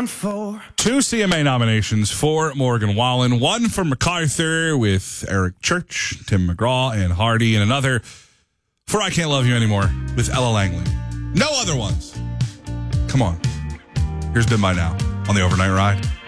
gone for. 2 CMA nominations for Morgan Wallen. One for MacArthur with Eric Church, Tim McGraw, and Hardy, and another for I Can't Love You Anymore with Ella Langley. No other ones. Come on. Here's Been By Now on the Overnight Ride.